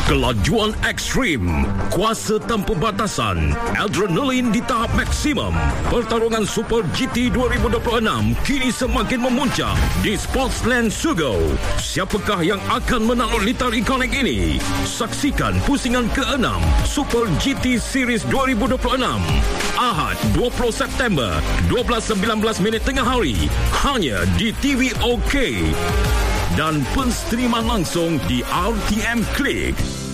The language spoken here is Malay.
Kelajuan ekstrim, kuasa tanpa batasan, adrenalin di tahap maksimum. Pertarungan Super GT 2026 kini semakin memuncak di Sportsland Sugo. Siapakah yang akan menakluk litar ikonik ini? Saksikan pusingan ke-6 Super GT Series 2026 Ahad 20 September 12.19 tengah hari hanya di TV OK dan penstriman langsung di RTM Klik.